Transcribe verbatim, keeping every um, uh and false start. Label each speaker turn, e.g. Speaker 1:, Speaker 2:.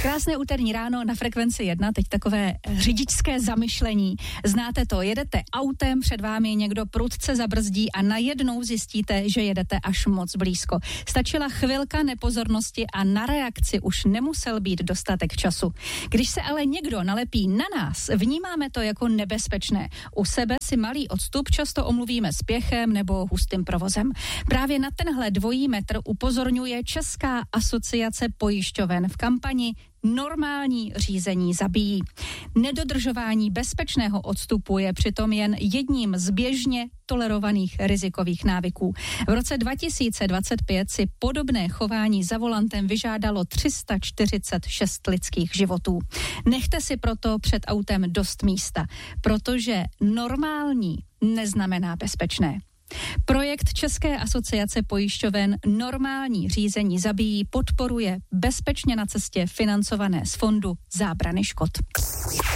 Speaker 1: Krásné úterní ráno na Frekvenci jedna, teď takové řidičské zamyšlení. Znáte to, jedete autem, před vámi někdo prudce zabrzdí a najednou zjistíte, že jedete až moc blízko. Stačila chvilka nepozornosti a na reakci už nemusel být dostatek času. Když se ale někdo nalepí na nás, vnímáme to jako nebezpečné. U sebe si malý odstup často omluvíme spěchem nebo hustým provozem. Právě na tenhle dvojí metr upozorňuje Česká asociace pojišťoven v kampani Normální řízení zabíjí. Nedodržování bezpečného odstupu je přitom jen jedním z běžně tolerovaných rizikových návyků. V roce dva tisíce dvacet pět si podobné chování za volantem vyžádalo tři sta čtyřicet šest lidských životů. Nechte si proto před autem dost místa, protože normální neznamená bezpečné. Projekt České asociace pojišťoven Normální řízení zabíjí podporuje bezpečně na cestě financované z fondu zábrany škod.